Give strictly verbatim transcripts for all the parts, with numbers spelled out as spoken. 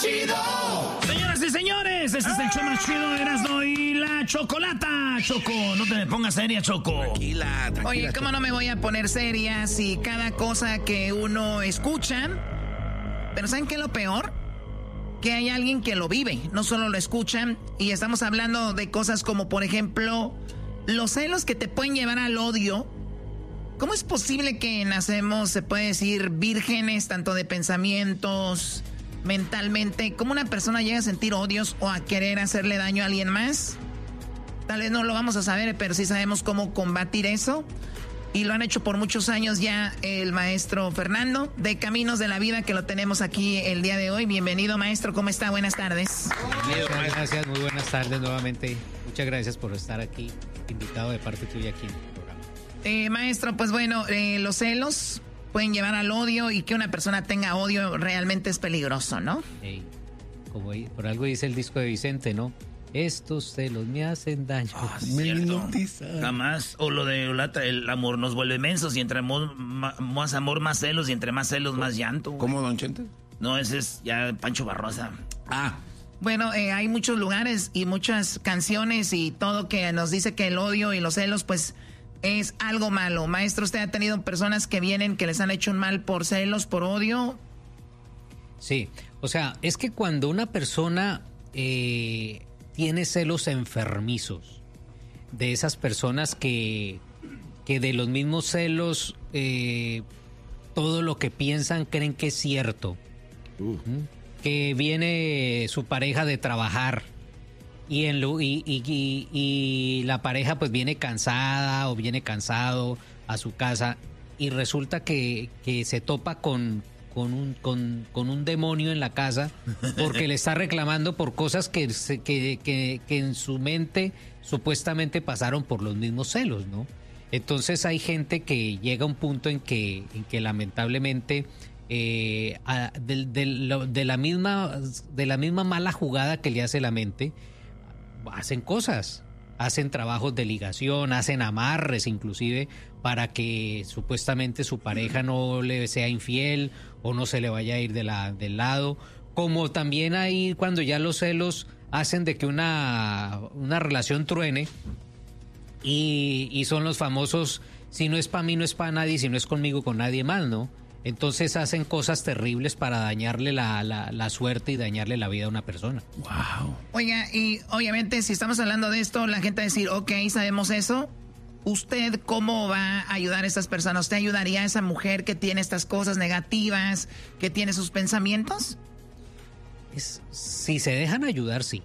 Chido. Señoras y señores, este es el show más chido de Erasmo y la Chocolata. Choco, no te me pongas seria, Choco. Tranquila, tranquila. Oye, ¿cómo no me voy a poner seria si cada cosa que uno escucha... Pero ¿saben qué es lo peor? Que hay alguien que lo vive, no solo lo escuchan. Y estamos hablando de cosas como, por ejemplo, los celos que te pueden llevar al odio. ¿Cómo es posible que nacemos, se puede decir, vírgenes, tanto de pensamientos, mentalmente? ¿Cómo una persona llega a sentir odios o a querer hacerle daño a alguien más? Tal vez no lo vamos a saber, pero sí sabemos cómo combatir eso. Y lo han hecho por muchos años ya el maestro Fernando de Caminos de la Vida, que lo tenemos aquí el día de hoy. Bienvenido, maestro. ¿Cómo está? Buenas tardes. Muchas gracias, muy buenas tardes nuevamente. Muchas gracias por estar aquí, invitado de parte tuya aquí en el programa. Eh, maestro, pues bueno, eh, los celos pueden llevar al odio y que una persona tenga odio realmente es peligroso, ¿no? Hey, como por algo dice el disco de Vicente, ¿no? Estos celos me hacen daño. Oh, me hipnotizan. Jamás. O lo de Olata, el amor nos vuelve mensos y entre amor, más amor, más celos y entre más celos, más llanto. ¿Cómo, don Chente? No, ese es ya Pancho Barrosa. Ah. Bueno, eh, hay muchos lugares y muchas canciones y todo que nos dice que el odio y los celos, pues, es algo malo. Maestro, ¿usted ha tenido personas que vienen que les han hecho un mal por celos, por odio? Sí, o sea, es que cuando una persona... Eh, tiene celos enfermizos, de esas personas que, que de los mismos celos eh, todo lo que piensan creen que es cierto. Uh. ¿Mm? Que viene su pareja de trabajar y, en lo, y, y, y, y la pareja pues viene cansada o viene cansado a su casa y resulta que, que se topa con... Con un, con, con un demonio en la casa porque le está reclamando por cosas que, que, que, que en su mente supuestamente pasaron por los mismos celos, ¿no? Entonces hay gente que llega a un punto en que, en que lamentablemente eh, a, de, de, de, la misma, de la misma mala jugada que le hace la mente, hacen cosas. Hacen trabajos de ligación, hacen amarres inclusive para que supuestamente su pareja no le sea infiel o no se le vaya a ir de la, del lado. Como también hay cuando ya los celos hacen de que una, una relación truene y, y son los famosos, si no es para mí no es para nadie, si no es conmigo con nadie más, ¿no? Entonces hacen cosas terribles para dañarle la, la, la suerte y dañarle la vida a una persona. Wow. Oiga, y obviamente si estamos hablando de esto, la gente va a decir, ok, sabemos eso. ¿Usted cómo va a ayudar a estas personas? ¿Usted ayudaría a esa mujer que tiene estas cosas negativas, que tiene sus pensamientos? Es, si se dejan ayudar, sí.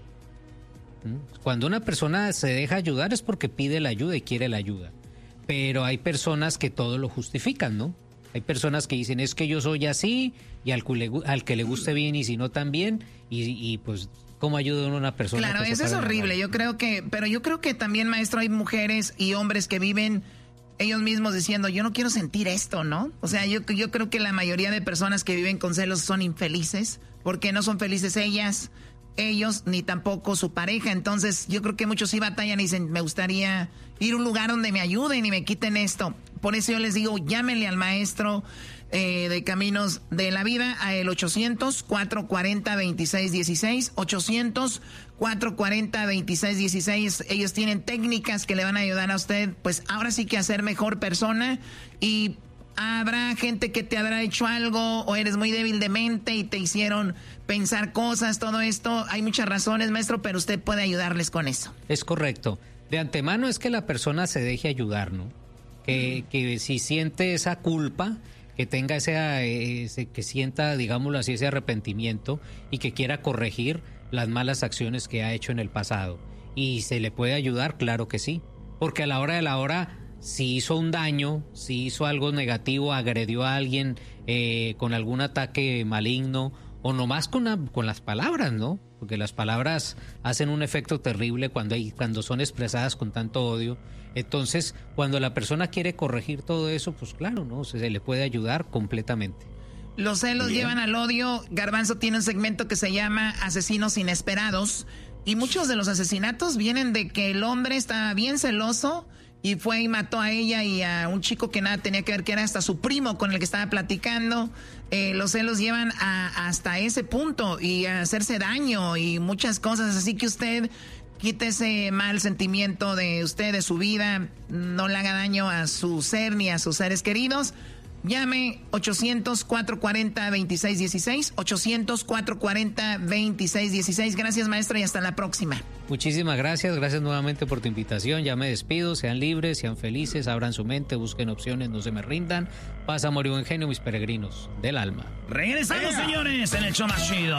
Cuando una persona se deja ayudar es porque pide la ayuda y quiere la ayuda. Pero hay personas que todo lo justifican, ¿no? Hay personas que dicen, es que yo soy así, y al que le, al que le guste bien y si no también, y, y pues, ¿cómo ayuda a una persona? Claro, eso es horrible, yo creo que, pero yo creo que también, maestro, hay mujeres y hombres que viven ellos mismos diciendo, yo no quiero sentir esto, ¿no? O sea, yo, yo creo que la mayoría de personas que viven con celos son infelices, porque no son felices ellas, ellos, ni tampoco su pareja. Entonces, yo creo que muchos sí batallan y dicen, me gustaría ir a un lugar donde me ayuden y me quiten esto. Por eso yo les digo, llámenle al maestro eh, de Caminos de la Vida a el ochocientos, cuatrocientos cuarenta, veintiséis dieciséis, ochocientos, cuatrocientos cuarenta, veintiséis dieciséis. Ellos tienen técnicas que le van a ayudar a usted, pues ahora sí que a ser mejor persona. Y habrá gente que te habrá hecho algo o eres muy débil de mente y te hicieron pensar cosas, todo esto. Hay muchas razones, maestro, pero usted puede ayudarles con eso. Es correcto. De antemano es que la persona se deje ayudar, ¿no? Que, que si siente esa culpa, que tenga ese, ese, que sienta, digámoslo así, ese arrepentimiento y que quiera corregir las malas acciones que ha hecho en el pasado. ¿Y se le puede ayudar? Claro que sí. Porque a la hora de la hora, si hizo un daño, si hizo algo negativo, agredió a alguien eh, con algún ataque maligno o nomás con, una, con las palabras, ¿no? Porque las palabras hacen un efecto terrible cuando, hay, cuando son expresadas con tanto odio. Entonces, cuando la persona quiere corregir todo eso, pues claro, ¿no? Se, se le puede ayudar completamente. Los celos Bien. llevan al odio. Garbanzo tiene un segmento que se llama Asesinos Inesperados. Y muchos de los asesinatos vienen de que el hombre está bien celoso y fue y mató a ella y a un chico que nada tenía que ver, que era hasta su primo con el que estaba platicando. Eh, los celos llevan a, hasta ese punto y a hacerse daño y muchas cosas, así que usted quite ese mal sentimiento de usted, de su vida, no le haga daño a su ser ni a sus seres queridos. Llame ochocientos, cuatrocientos cuarenta, veintiséis dieciséis, ochocientos, cuatrocientos cuarenta, veintiséis dieciséis. Gracias, maestro, y hasta la próxima. Muchísimas gracias, gracias nuevamente por tu invitación. Ya me despido, sean libres, sean felices, abran su mente, busquen opciones, no se me rindan. Paz, amor y buen genio, mis peregrinos del alma. Regresamos, señores, en el show más chido.